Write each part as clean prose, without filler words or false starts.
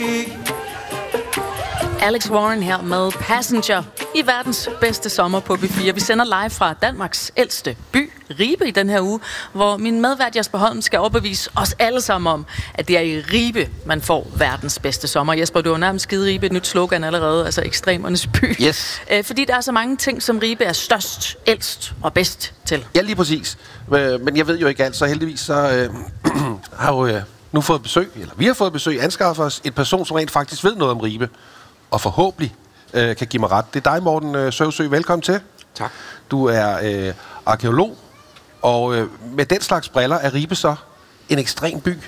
Alex Warren her med Passenger i verdens bedste sommer på B4. Vi sender live fra Danmarks ældste by, Ribe, i den her uge, hvor min medvært Jesper Holm skal overbevise os alle sammen om, at det er i Ribe, man får verdens bedste sommer. Jesper, du har nærmest givet Ribe et nyt slogan allerede, altså ekstremernes by. Yes. Fordi der er så mange ting, som Ribe er størst, ældst og bedst til. Ja, lige præcis. Men jeg ved jo ikke alt, så heldigvis så har jo nu fået besøg, eller vi har fået besøg, anskaffet os et person, som rent faktisk ved noget om Ribe, og forhåbentlig kan give mig ret. Det er dig, Morten Søvsø. Velkommen til. Tak. Du er arkæolog, og med den slags briller er Ribe så en ekstrem by?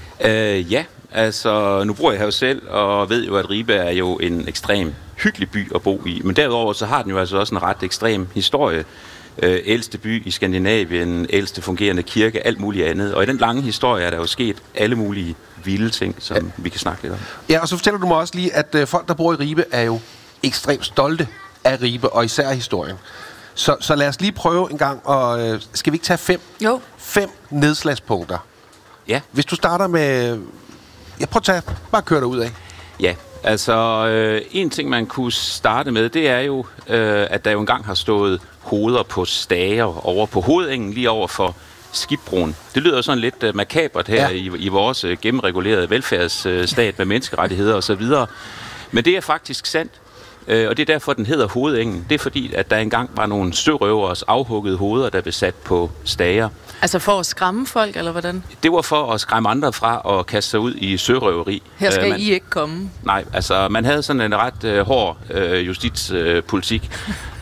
Ja, altså nu bor jeg her jo selv, og ved jo, at Ribe er jo en ekstrem hyggelig by at bo i. Men derudover så har den jo altså også en ret ekstrem historie. Ældste by i Skandinavien, ældste fungerende kirke, alt muligt andet. Og i den lange historie er der jo sket alle mulige vilde ting, som vi kan snakke lidt om. Ja, og så fortæller du mig også lige, at folk, der bor i Ribe, er jo ekstremt stolte af Ribe, og især historien. Så lad os lige prøve en gang, og skal vi ikke tage 5? Jo. 5 nedslagspunkter. Ja. Hvis du starter med... Ja, prøv at tage. Bare kør dig ud af. Ja, altså en ting, man kunne starte med, det er jo, at der jo engang har stået hoveder på stager over på hovedengen, lige over for Skibbroen. Det lyder sådan lidt makabert her i vores gennemregulerede velfærdsstat med menneskerettigheder osv. Men det er faktisk sandt, og det er derfor, den hedder hovedengen. Det er fordi, at der engang var nogle sørøveres afhuggede hoveder, der blev sat på stager. Altså for at skræmme folk, eller hvordan? Det var for at skræmme andre fra at kaste sig ud i sørøveri. Her skal I ikke komme. Nej, altså man havde sådan en ret hård justitspolitik.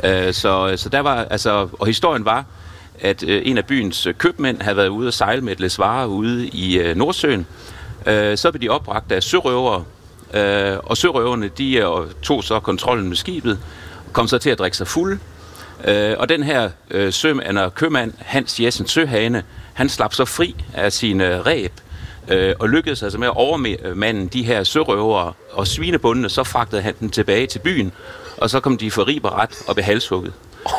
Så der var, altså, og historien var, at en af byens købmænd havde været ude at sejle med et læs varer ude i Nordsøen. Så blev de opbragt af sørøvere, og sørøverne de tog så kontrollen med skibet, kom så til at drikke sig fulde. Og den her sømand og købmand, Hans Jessen Søhane, han slap så fri af sine ræb, og lykkedes altså med at overmande de her sørøvere og svinebundene, så fragtede han dem tilbage til byen, og så kom de for riberret og blev halshugget.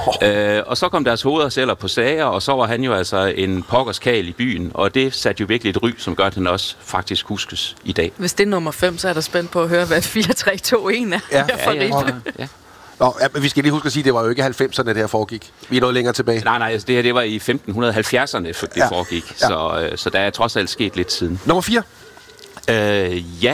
Og så kom deres hoveder selv på sager, og så var han jo altså en pokkerskal i byen, og det satte jo virkelig et ry, som gør, at den også faktisk huskes i dag. Hvis det er nummer 5, så er der spændt på at høre, hvad 4, 3, 2, 1 er. Ja. Ja. Nå, men vi skal lige huske at sige, at det var jo ikke 90'erne, det her foregik. Vi er noget længere tilbage. Nej, altså det her det var i 1570'erne, det foregik. Ja. Så der er trods alt sket lidt siden. Nummer 4? Ja.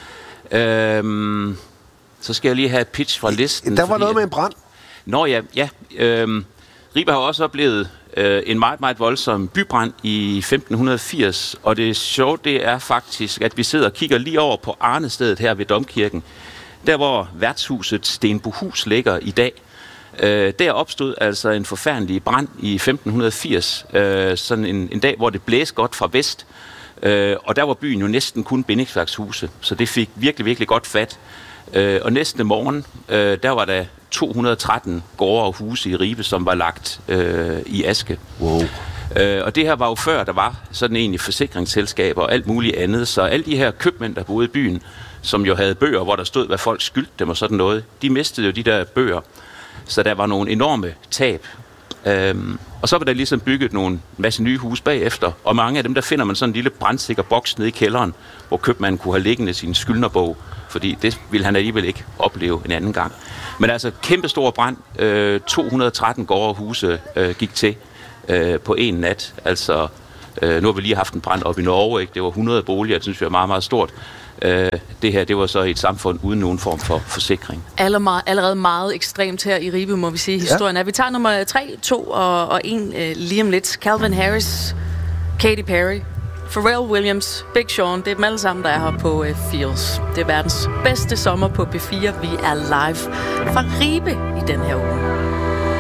Så skal jeg lige have et pitch fra listen. Der var noget med en brand. Nå ja. Ribe har også oplevet en meget, meget voldsom bybrand i 1580. Og det sjove, det er faktisk, at vi sidder og kigger lige over på Arnestedet her ved Domkirken. Der hvor værtshuset Stenbohus ligger i dag, der opstod altså en forfærdelig brand i 1580, sådan en dag, hvor det blæste godt fra vest, og der var byen jo næsten kun bindingsværkshuse, så det fik virkelig, virkelig godt fat. Og næste morgen, der var der 213 gårde og huse i Ribe, som var lagt i aske. Wow. Og det her var jo før, der var sådan egentlig forsikringsselskaber og alt muligt andet, så alle de her købmænd, der boede i byen, som jo havde bøger, hvor der stod, hvad folk skyldte dem og sådan noget, de mistede jo de der bøger. Så der var nogle enorme tab. Og så var der ligesom bygget nogle masse nye huse bagefter, og mange af dem, der finder man sådan en lille brandsikker boks nede i kælderen, hvor købmanden kunne have liggende sin skyldnerbog, fordi det ville han alligevel ikke opleve en anden gang. Men altså, kæmpestor brand. 213 gårde og huse gik til på en nat. Altså, nu har vi lige haft en brand op i Norge, ikke? Det var 100 boliger, det synes vi er meget, meget stort. Det her, det var så et samfund uden nogen form for forsikring. Allerede meget ekstremt her i Ribe, må vi sige, historien er. Vi tager nummer 3, 2 og 1 lige om lidt. Calvin Harris, Katy Perry, Pharrell Williams, Big Sean, det er dem alle sammen, der er her på Fields. Det er verdens bedste sommer på P4. Vi er live fra Ribe i den her uge.